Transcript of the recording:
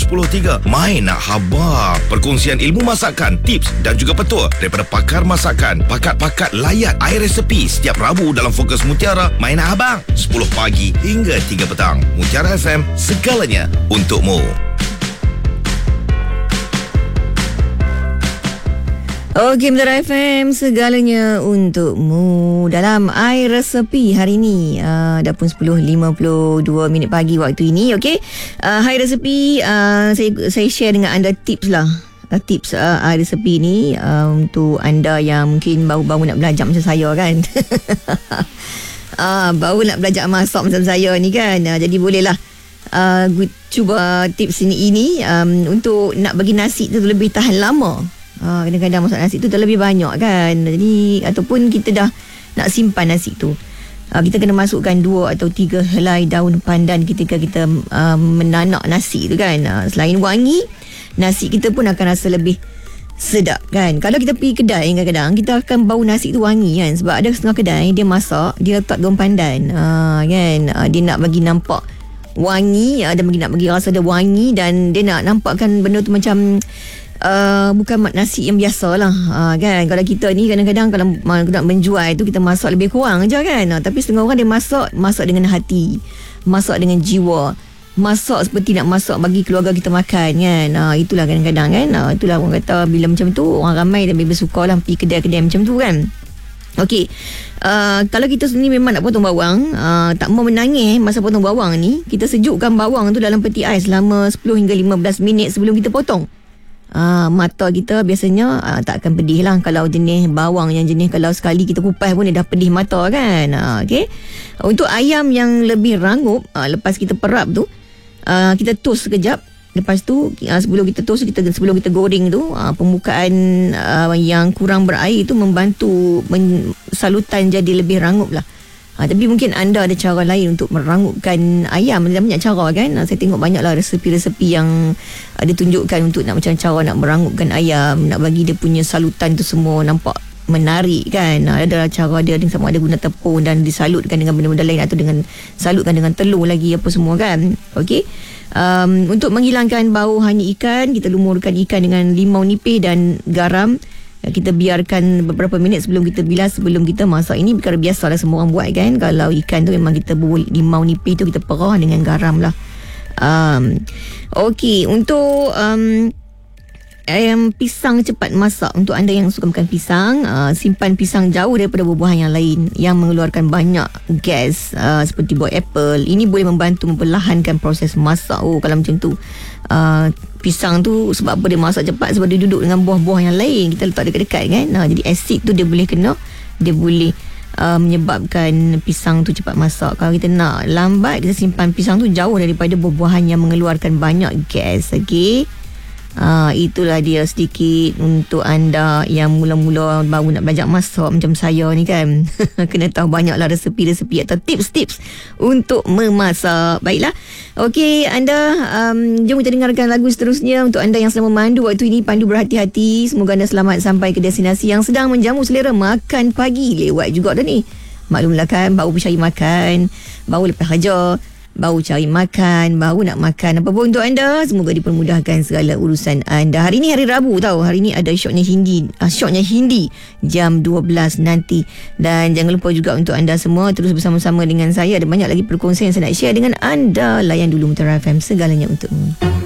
10.3. Main nak habaq. Perkongsian ilmu masakan, tips dan juga petua daripada pakar masakan, pakat-pakat layak air resepi setiap Rabu dalam Fokus Mutiara. Main nak habaq 10 pagi hingga 3 petang. Mutiara FM, segalanya untukmu. Okey, Mutiara FM, segalanya untukmu. Dalam Air Resepi hari ini, dah pun 10.52 minit pagi waktu ini. Okey, Air Resepi, saya share dengan anda tips lah. Tips Air Resepi ni untuk anda yang mungkin baru-baru nak belajar macam saya kan. Baru nak belajar masak macam saya ni kan. Jadi bolehlah cuba tips ini untuk nak bagi nasi tu lebih tahan lama. Kadang-kadang masak nasi tu terlebih banyak kan. Jadi ataupun kita dah nak simpan nasi tu, kita kena masukkan 2 atau 3 helai daun pandan ketika kita menanak nasi tu kan. Selain wangi, nasi kita pun akan rasa lebih sedap kan. Kalau kita pergi kedai kadang-kadang kita akan bau nasi tu wangi kan. Sebab ada setengah kedai dia masak, dia letak daun pandan kan. Dia nak bagi nampak wangi, dan nak bagi rasa dia wangi, dan dia nak nampakkan benda tu macam bukan nasi yang biasa lah kan. Kalau kita ni kadang-kadang kalau nak menjual tu, kita masak lebih kurang je kan. Tapi setengah orang dia masak dengan hati, masak dengan jiwa, masak seperti nak masak bagi keluarga kita makan kan. Itulah kadang-kadang kan, itulah orang kata bila macam tu orang ramai lebih bersuka lah pergi kedai-kedai macam tu kan. Okey, kalau kita sendiri memang nak potong bawang, tak mau menangis masa potong bawang ni, kita sejukkan bawang tu dalam peti ais selama 10 hingga 15 minit sebelum kita potong. Mata kita biasanya tak akan pedih lah. Kalau jenis bawang yang jenis kalau sekali kita kupas pun dia dah pedih mata kan. Okay. Untuk ayam yang lebih rangup, lepas kita perap tu, kita toast sekejap. Lepas tu sebelum kita goreng tu, pembukaan yang kurang berair tu membantu salutan jadi lebih rangup lah. Tapi mungkin anda ada cara lain untuk merangupkan ayam. Ada banyak cara kan. Saya tengok banyaklah resepi-resepi yang ditunjukkan untuk nak macam cara nak merangupkan ayam, nak bagi dia punya salutan tu semua nampak menarik kan. Ada cara dia sama ada guna tepung dan disalutkan dengan benda-benda lain, atau dengan salutkan dengan telur lagi apa semua kan. Okey. Untuk menghilangkan bau hanyut ikan, kita lumurkan ikan dengan limau nipis dan garam. Kita biarkan beberapa minit sebelum kita bilas, sebelum kita masak. Ini perkara biasalah semua orang buat kan. Kalau ikan tu memang kita limau nipis tu kita perah dengan garam lah. Okey, untuk ayam pisang cepat masak, untuk anda yang suka makan pisang, simpan pisang jauh daripada buah-buahan yang lain yang mengeluarkan banyak gas, seperti buah apple. Ini boleh membantu memperlahankan proses masak. Kalau macam tu, pisang tu sebab apa dia masak cepat? Sebab dia duduk dengan buah-buah yang lain, kita letak dekat-dekat kan. Jadi asid tu dia boleh kena, dia boleh menyebabkan pisang tu cepat masak. Kalau kita nak lambat, kita simpan pisang tu jauh daripada buah-buahan yang mengeluarkan banyak gas. Okey. Itulah dia sedikit untuk anda yang mula-mula baru nak belajar masak macam saya ni kan. Kena tahu banyaklah resepi-resepi atau tips-tips untuk memasak. Baiklah. Okey, anda jom kita dengarkan lagu seterusnya. Untuk anda yang sedang memandu waktu ini, pandu berhati-hati. Semoga anda selamat sampai ke destinasi yang sedang menjamu selera makan pagi. Lewat juga dah ni. Maklumlah kan, baru bercari makan, baru lepas kerja, baru cari makan, baru nak makan. Apa pun untuk anda, semoga dipermudahkan segala urusan anda. Hari ni hari Rabu tau. Hari ni ada shotnya Hindi jam 12 nanti. Dan jangan lupa juga untuk anda semua terus bersama-sama dengan saya. Ada banyak lagi perkongsian yang saya nak share dengan anda. Layan dulu Mutiara FM, segalanya untukmu.